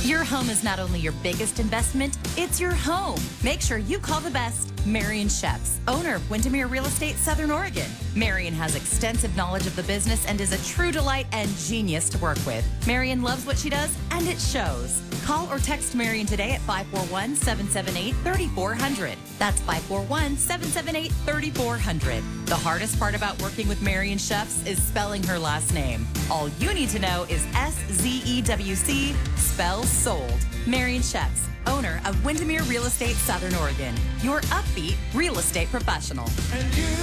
Your home is not only your biggest investment, it's your home. Make sure you call the best. Marion Shefts, owner of Windermere Real Estate, Southern Oregon. Marion has extensive knowledge of the business and is a true delight and genius to work with. Marion loves what she does, and it shows. Call or text Marion today at 541-778-3400. That's 541-778-3400. The hardest part about working with Marion Shefts is spelling her last name. All you need to know is SZEWC, spell sold. Marion Shefts, owner of Windermere Real Estate, Southern Oregon. Your upbeat real estate professional. And you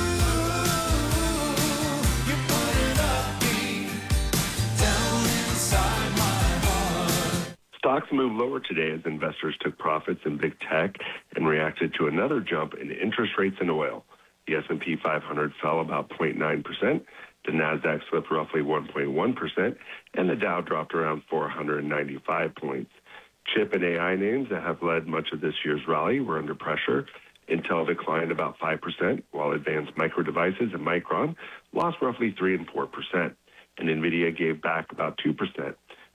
put it upbeat down inside my heart. Stocks moved lower today as investors took profits in big tech and reacted to another jump in interest rates and oil. The S&P 500 fell about 0.9%. The Nasdaq slipped roughly 1.1%, and the Dow dropped around 495 points. Chip and AI names that have led much of this year's rally were under pressure. Intel declined about 5%, while Advanced Micro Devices and Micron lost roughly 3 and 4%. And NVIDIA gave back about 2%.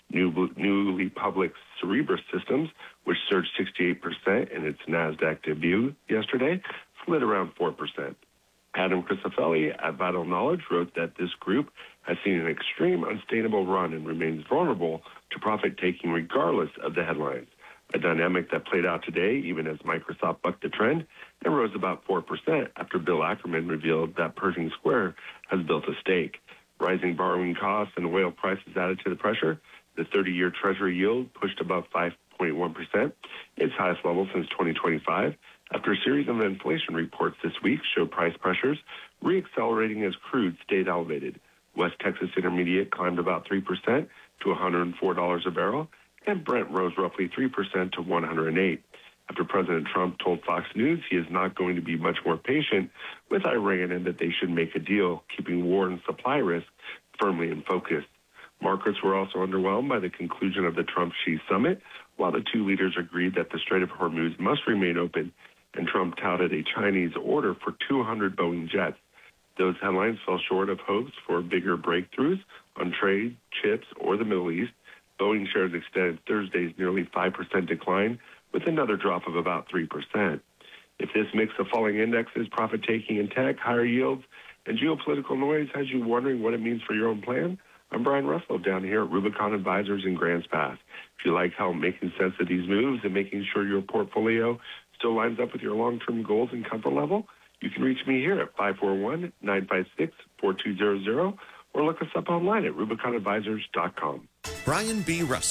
Newly public Cerebras Systems, which surged 68% in its Nasdaq debut yesterday, slid around 4%. Adam Cristofelli at Vital Knowledge wrote that this group has seen an extreme unsustainable run and remains vulnerable to profit-taking regardless of the headlines, a dynamic that played out today even as Microsoft bucked the trend and rose about 4% after Bill Ackerman revealed that Pershing Square has built a stake. Rising borrowing costs and oil prices added to the pressure. The 30-year Treasury yield pushed above 5.1%, its highest level since 2025, after a series of inflation reports this week showed price pressures reaccelerating as crude stayed elevated. West Texas Intermediate climbed about 3% to $104 a barrel, and Brent rose roughly 3% to $108. After President Trump told Fox News he is not going to be much more patient with Iran and that they should make a deal, keeping war and supply risk firmly in focus. Markets were also underwhelmed by the conclusion of the Trump-Xi summit, while the two leaders agreed that the Strait of Hormuz must remain open, and Trump touted a Chinese order for 200 Boeing jets. Those headlines fell short of hopes for bigger breakthroughs on trade, chips, or the Middle East. Boeing shares extended Thursday's nearly 5% decline, with another drop of about 3%. If this mix of falling indexes, profit-taking in tech, higher yields, and geopolitical noise has you wondering what it means for your own plan, I'm Brian Russell down here at Rubicon Advisors in Grants Pass. If you like help making sense of these moves and making sure your portfolio still lines up with your long-term goals and comfort level, you can reach me here at 541-956-4200 or look us up online at RubiconAdvisors.com. Brian B. Russell.